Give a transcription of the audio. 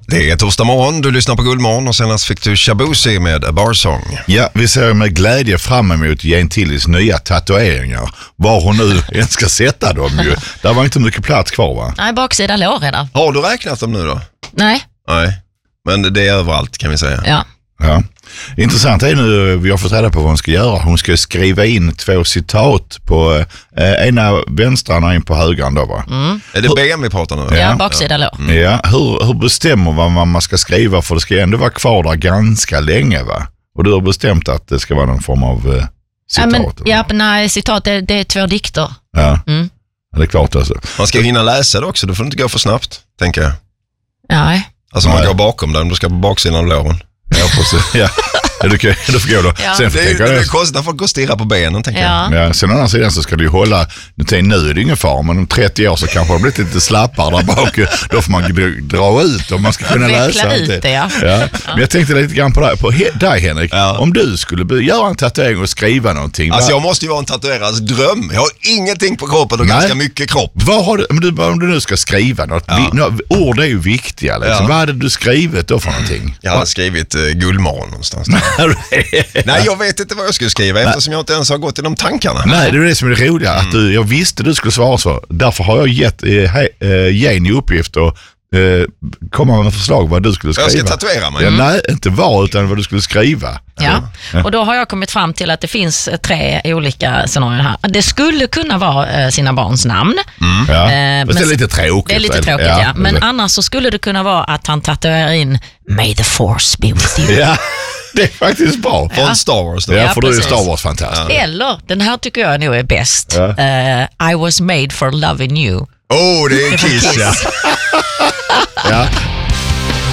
Det är torsdag morgon, du lyssnar på Guldmorgon och senast fick du Shabuzi med A Bar Song. Ja, vi ser med glädje fram emot Jane Tillys nya tatueringar. Var hon nu ens ska sätta dem ju. Där var inte mycket plats kvar, va? Nej, baksida lår redan. Har du räknat dem nu då? Nej. Nej, men det är överallt kan vi säga. Ja. Ja. Intressant är nu, vi har fått reda på vad hon ska göra. Hon ska skriva in 2 citat på ena vänstran och en på högran då, va? Är det ben vi pratar nu? Ja, baksida lår. Ja, hur bestämmer vad man ska skriva? För det ska ändå vara kvar där ganska länge, va? Och du har bestämt att det ska vara någon form av citat. Nej, citat det är 2 dikter. Ja, det är klart alltså. Man ska hinna läsa det också, du får inte gå för snabbt, tänker jag. Nej. Alltså man går bakom den, du ska på baksidan av låren. Ja, precis. Ja. Du får gå då. Ja. Sen Det är konstigt när folk går och stirrar på benen, tänker jag. Ja, sen å andra sidan så ska du ju hålla, nu är det ingen far, men om 30 år så kanske det blir lite slappare där bak. Då får man dra ut och man ska kunna läsa ut det, ja. Men jag tänkte lite grann på dig Henrik. Ja. Om du skulle göra en tatuering och skriva någonting. Alltså jag måste ju vara en tatuerares dröm. Jag har ingenting på kroppen och ganska mycket kropp. Vad har du, om du nu ska skriva något, ord är ju viktiga liksom. Vad hade du skrivit då för någonting? Jag hade skrivit Guldmorgon någonstans. Nej, jag vet inte vad jag skulle skriva eftersom jag inte ens har gått i de tankarna. Nej, det är det som är det roliga. Att jag visste du skulle svara så. Därför har jag gett Jane i uppgift att komma med förslag vad du skulle skriva. Jag ska tatuera mig. Ja, nej, inte utan vad du skulle skriva. Ja, och då har jag kommit fram till att det finns 3 olika scenarier här. Det skulle kunna vara sina barns namn. Ja. Men det är lite tråkigt. Det är lite tråkigt, ja. Men annars så skulle det kunna vara att han tatuerar in May the Force be with you. Ja, det är faktiskt bra. Från Star Wars då. Ja, för du är Star Wars fantastisk. Eller, den här tycker jag nog är bäst. I was made for loving you. Det är en kiss, ja.